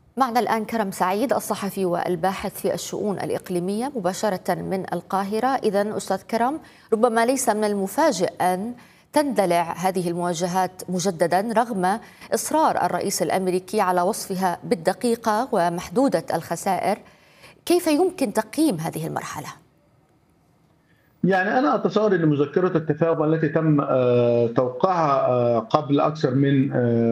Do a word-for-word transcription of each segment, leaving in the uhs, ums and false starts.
معنا الآن كرم سعيد الصحفي والباحث في الشؤون الإقليمية مباشرة من القاهرة. إذن أستاذ كرم، ربما ليس من المفاجئ أن تندلع هذه المواجهات مجددا رغم إصرار الرئيس الأمريكي على وصفها بالدقيقة ومحدودة الخسائر. كيف يمكن تقييم هذه المرحلة؟ يعني أنا أتصور أن مذكرة التفاهم التي تم توقيعها قبل أكثر من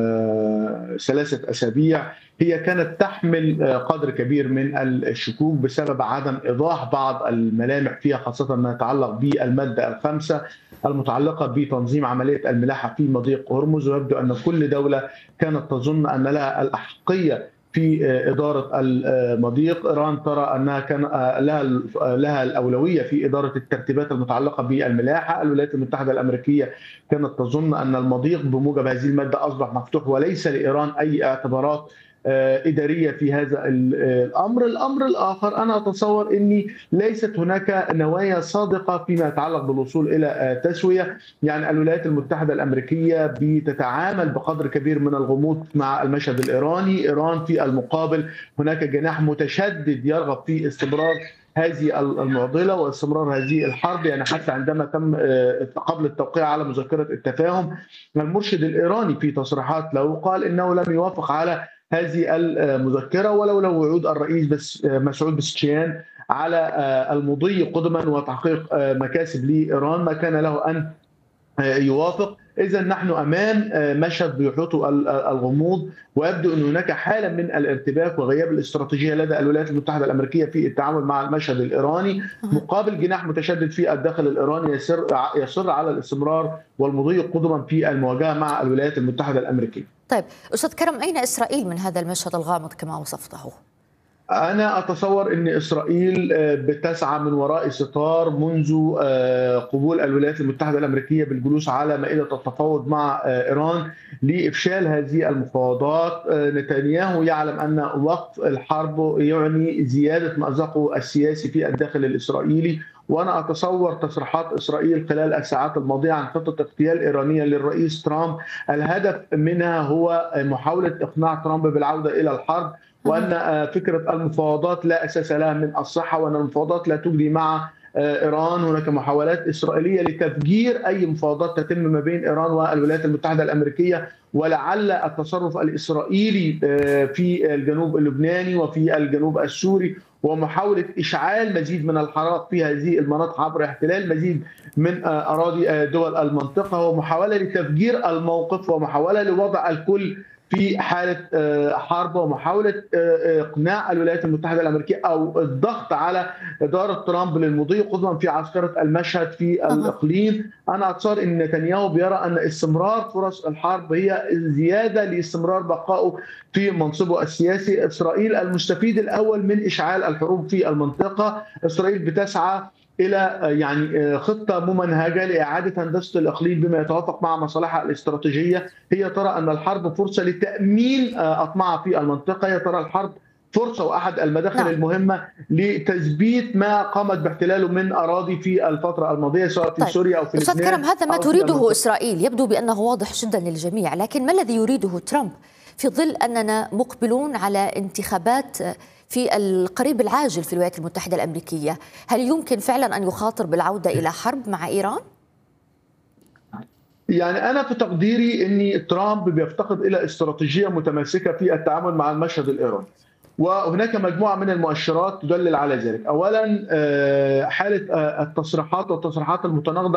ثلاثة أسابيع هي كانت تحمل قدر كبير من الشكوك بسبب عدم إيضاح بعض الملامح فيها، خاصة ما يتعلق بالمادة الخامسة المتعلقة بتنظيم عملية الملاحة في مضيق هرمز. ويبدو أن كل دولة كانت تظن أن لها الأحقية في إدارة المضيق. إيران ترى أنها كان لها لها الأولوية في إدارة الترتيبات المتعلقة بالملاحة. الولايات المتحدة الأمريكية كانت تظن أن المضيق بموجب هذه المادة أصبح مفتوح وليس لإيران أي اعتبارات إدارية في هذا الأمر. الأمر الآخر، أنا أتصور أني ليست هناك نوايا صادقة فيما يتعلق بالوصول إلى تسوية. يعني الولايات المتحدة الأمريكية بتتعامل بقدر كبير من الغموض مع المشهد الإيراني. إيران في المقابل هناك جناح متشدد يرغب في استمرار هذه المعضله واستمرار هذه الحرب. يعني حتى عندما تم قبل التوقيع على مذكره التفاهم، المرشد الايراني في تصريحات له قال انه لم يوافق على هذه المذكره ولولا وعود الرئيس بس مسعود بسشيان على المضي قدما وتحقيق مكاسب لايران ما كان له ان يوافق. إذا نحن أمام مشهد بيحوطه الغموض، ويبدو أن هناك حالة من الارتباك وغياب الاستراتيجية لدى الولايات المتحدة الأمريكية في التعامل مع المشهد الإيراني، مقابل جناح متشدد في الداخل الإيراني يصر يصر على الاستمرار والمضي قدما في المواجهة مع الولايات المتحدة الأمريكية. طيب أستاذ كرم، أين إسرائيل من هذا المشهد الغامض كما وصفته؟ أنا أتصور أن إسرائيل بتسعى من وراء ستار منذ قبول الولايات المتحدة الأمريكية بالجلوس على مائدة التفاوض مع إيران لإفشال هذه المفاوضات. نتنياهو يعلم أن وقف الحرب يعني زيادة مأزقه السياسي في الداخل الإسرائيلي. وأنا أتصور تصريحات إسرائيل خلال الساعات الماضية عن خطة اغتيال إيرانية للرئيس ترامب الهدف منها هو محاولة إقناع ترامب بالعودة إلى الحرب، وأن فكرة المفاوضات لا أساس لها من الصحة، وأن المفاوضات لا تجري مع إيران. هناك محاولات إسرائيلية لتفجير أي مفاوضات تتم ما بين إيران والولايات المتحدة الأمريكية، ولعل التصرف الإسرائيلي في الجنوب اللبناني وفي الجنوب السوري ومحاولة إشعال مزيد من الحرائق في هذه المناطق عبر احتلال مزيد من أراضي دول المنطقة ومحاولة لتفجير الموقف ومحاولة لوضع الكل في حالة حرب ومحاولة إقناع الولايات المتحدة الأمريكية أو الضغط على إدارة ترامب للمضي قدما في عسكرة المشهد في الإقليم. أنا أتصور أن نتنياهو بيرى أن استمرار فرص الحرب هي زيادة لاستمرار بقائه في منصبه السياسي. إسرائيل المستفيد الأول من إشعال الحروب في المنطقة. إسرائيل بتسعى إلى يعني خطة ممنهجة لإعادة هندسة الإقليم بما يتوافق مع مصالحها الاستراتيجية. هي ترى أن الحرب فرصة لتأمين أطماعها في المنطقة. هي ترى الحرب فرصة وأحد المداخل نعم. المهمة لتثبيت ما قامت باحتلاله من أراضي في الفترة الماضية سواء في طيب. سوريا أو في لبنان. أستاذ كرم، هذا ما تريده إسرائيل يبدو بأنه واضح جدا للجميع، لكن ما الذي يريده ترامب في ظل أننا مقبلون على انتخابات في القريب العاجل في الولايات المتحدة الأمريكية؟ هل يمكن فعلا أن يخاطر بالعودة إلى حرب مع إيران؟ يعني أنا في تقديري أن ترامب بيفتقد إلى استراتيجية متماسكة في التعامل مع المشهد الإيراني، وهناك مجموعة من المؤشرات تدلل على ذلك. أولا حالة التصريحات والتصريحات المتناقضة